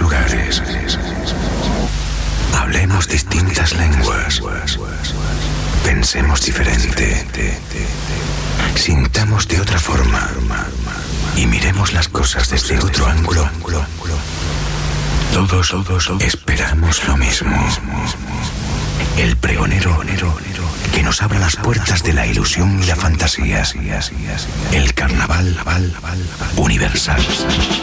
lugares. Hablemos distintas lenguas. Pensemos diferente. Sintamos de otra forma. Y miremos las cosas desde otro ángulo. Todos esperamos lo mismo. El pregonero que nos abra las puertas de la ilusión y la fantasía. El carnaval universal.